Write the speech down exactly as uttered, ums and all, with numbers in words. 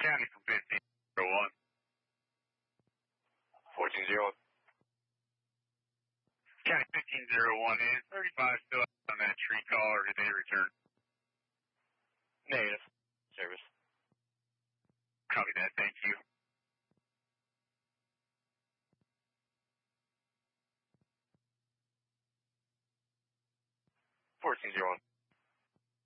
County from fifteen oh one. fourteen oh one. County fifteen oh one, is thirty-five still out on that tree call, or did they return? Negative. Service. Copy that, thank you. fourteen oh one.